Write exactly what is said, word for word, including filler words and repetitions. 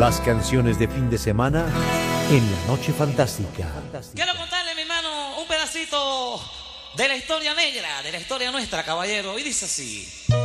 Las canciones de fin de semana en la Noche Fantástica. Quiero contarle, mi hermano, un pedacito de la historia negra, de la historia nuestra, caballero. Y dice así.